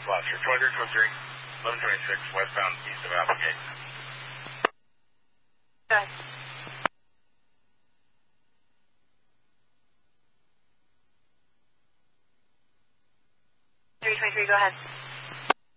Gloucester, 23, 1126, westbound east of Applegate. Go ahead. 323, go ahead.